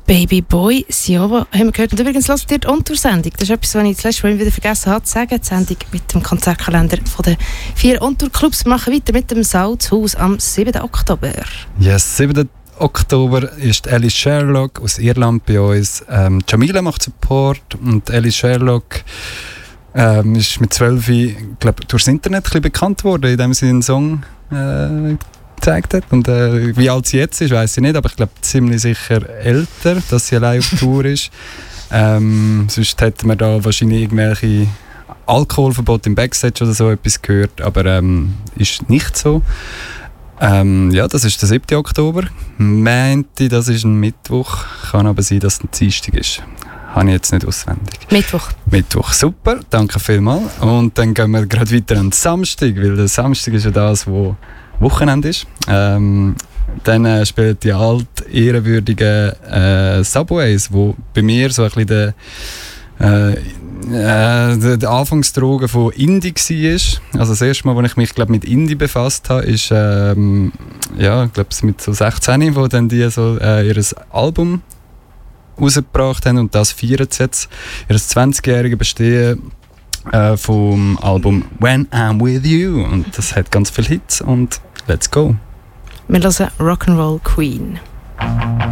Baby Boy Siova haben wir gehört. Und übrigens hört ihr die On-Tour-Sendung. Das ist etwas, was ich das letzte Mal wieder vergessen habe zu sagen. Die Sendung mit dem Konzertkalender von den 4 On-Tour-Clubs. Wir machen weiter mit dem Salzhaus am 7. Oktober. Yes, 7. Oktober ist Ellie Sherlock aus Irland bei uns. Jamila macht Support und Ellie Sherlock ist mit 12 glaub, durchs Internet ein bisschen bekannt worden, indem sie einen Song gezeigt hat. Und wie alt sie jetzt ist, weiss ich nicht, aber ich glaube ziemlich sicher älter, dass sie allein auf Tour ist. Sonst hätten wir da wahrscheinlich irgendwelche Alkoholverbot im Backstage oder so etwas gehört, aber ist nicht so. Ja, das ist der 7. Oktober. Meinte, das ist ein Mittwoch. Kann aber sein, dass es ein Dienstag ist. Habe ich jetzt nicht auswendig. Mittwoch, super, danke vielmals. Und dann gehen wir gerade weiter an den Samstag, weil der Samstag ist ja das, wo Wochenende ist. Dann spielt die ehrenwürdigen Subways, wo bei mir so ein bisschen der Anfangsdroge von Indie war. Also das erste Mal, als ich mich mit Indie befasst habe, ist ja, ich glaube mit so 16, wo dann die so ihr Album rausgebracht haben und das feiern sie jetzt. Ihr 20-jährige Bestehen vom Album When I'm With You. Und das hat ganz viele Hits und let's go. Wir hören Rock'n'Roll Queen.